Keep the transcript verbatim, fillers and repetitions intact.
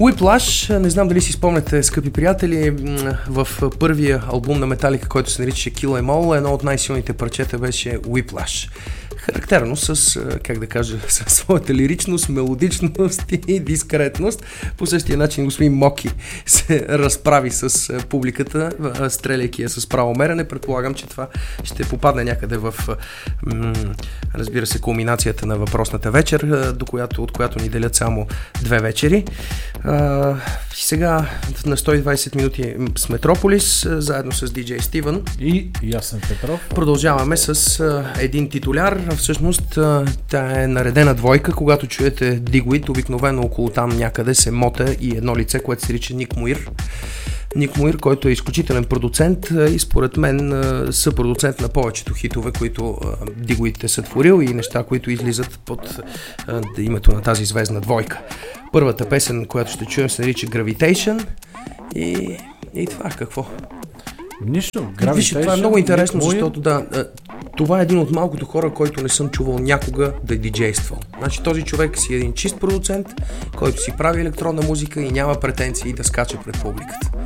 Whiplash, не знам дали си спомняте, скъпи приятели, в първия албум на Металика, който се наричаше Kill Em All, едно от най-силните парчета беше Whiplash. Характерно с, как да кажа, със своята лиричност, мелодичност и дискретност. По същия начин господин Моки се разправи с публиката, стреляйки я с правомерене. Предполагам, че това ще попадне някъде в, м- разбира се, кулминацията на въпросната вечер, до която, от която ни делят само две вечери. А, сега на сто и двайсет минути с Метрополис, заедно с диджей Стивън и Ясен Петров. Продължаваме с а, един титуляр. Всъщност тя е наредена двойка. Когато чуете Digweed, обикновено около там някъде се мота и едно лице, което се нарича Ник Муир. Ник Муир, който е изключителен продуцент и според мен съпродуцент на повечето хитове, които Digweed е сътворил и неща, които излизат под името на тази звездна двойка. Първата песен, която ще чуем, се нарича Gravitation и, и това какво? Нищо. Виж, това е много интересно, защото да, това е един от малкото хора, който не съм чувал някога да е диджействал. Значи този човек си е един чист продуцент, който си прави електронна музика и няма претенции да скача пред публиката.